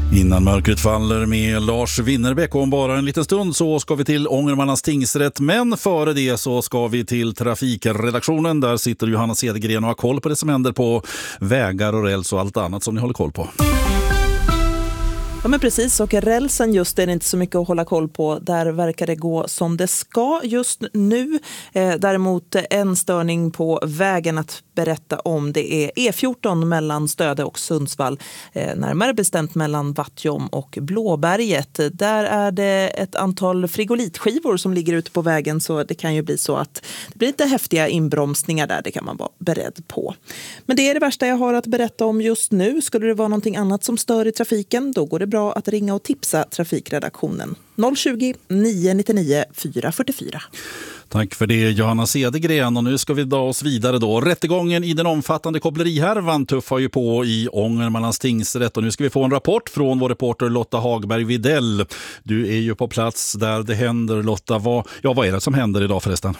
Innan mörkret faller med Lars Winnerbäck, om bara en liten stund så ska vi till Ångermanlands tingsrätt. Men före det så ska vi till trafikredaktionen. Där sitter Johanna Cedergren och har koll på det som händer på vägar och räls och allt annat som ni håller koll på. Ja men precis, och rälsen just är det inte så mycket att hålla koll på. Där verkar det gå som det ska just nu. Däremot en störning på vägen att berätta om, det är E14 mellan Stöde och Sundsvall. Närmare bestämt mellan Vattjom och Blåberget. Där är det ett antal frigolitskivor som ligger ute på vägen, så det kan ju bli så att det blir lite häftiga inbromsningar där, det kan man vara beredd på. Men det är det värsta jag har att berätta om just nu. Skulle det vara någonting annat som stör i trafiken, då går det bra att ringa och tipsa trafikredaktionen 020 999 444. Tack för det Johanna Cedergren, och nu ska vi dra oss vidare då. Rättegången i den omfattande kopplerihärvan tuffar ju på i Ångermanlands tingsrätt, och nu ska vi få en rapport från vår reporter Lotta Hagberg Videll. Du är ju på plats där det händer, Lotta. Vad är det som händer idag förresten?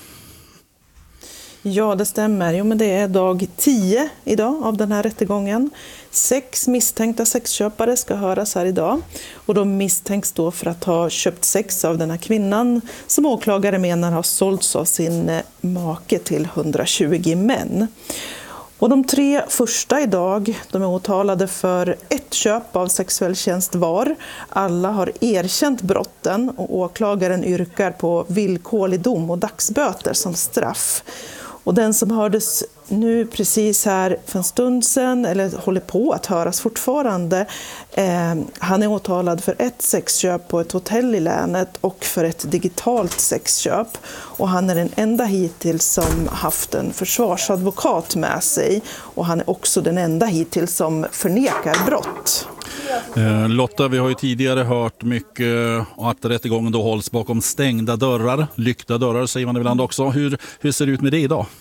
Ja, det stämmer. Jo, men det är dag 10 idag av den här rättegången. 6 misstänkta sexköpare ska höras här idag. Och de misstänks då för att ha köpt sex av den här kvinnan som åklagare menar har sålts av sin make till 120 män. Och de 3 första idag, de är åtalade för 1 köp av sexuell tjänst var. Alla har erkänt brotten och åklagaren yrkar på villkorlig dom och dagsböter som straff. Och den som hördes nu precis här för en stund sedan, eller håller på att höras fortfarande, han är åtalad för 1 sexköp på ett hotell i länet och för ett digitalt sexköp. Och han är den enda hittills som haft en försvarsadvokat med sig, och han är också den enda hittills som förnekar brott. Lotta, vi har ju tidigare hört mycket att rättegången då hålls bakom stängda dörrar, lyckta dörrar säger man ibland också. Hur ser det ut med det idag?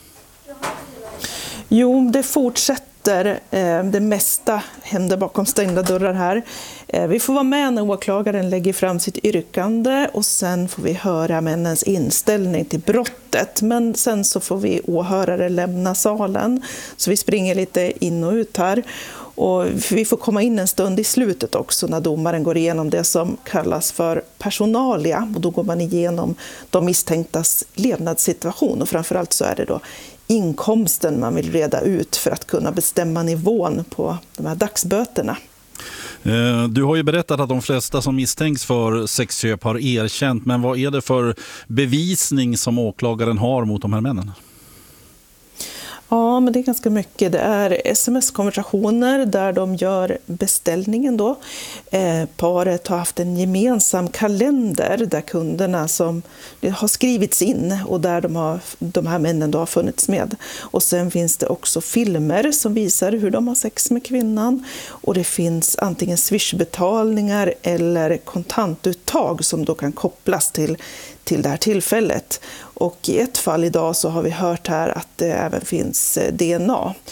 Jo, det fortsätter. Det mesta händer bakom stängda dörrar här. Vi får vara med när åklagaren lägger fram sitt yrkande, och sen får vi höra männens inställning till brottet. Men sen så får vi åhörare lämna salen. Så vi springer lite in och ut här. Och vi får komma in en stund i slutet också när domaren går igenom det som kallas för personalia. Och då går man igenom de misstänktas levnadssituation, och framförallt så är det då inkomsten man vill reda ut för att kunna bestämma nivån på de här dagsböterna. Du har ju berättat att de flesta som misstänks för sexköp har erkänt, men vad är det för bevisning som åklagaren har mot de här männen? Ja, men det är ganska mycket. Det är sms-konversationer där de gör beställningen då. Paret har haft en gemensam kalender där kunderna som har skrivits in och där de här männen då har funnits med. Och sen finns det också filmer som visar hur de har sex med kvinnan. Och det finns antingen swishbetalningar eller kontantuttag som då kan kopplas till det här tillfället. Och i ett fall idag så har vi hört här att det även finns DNA.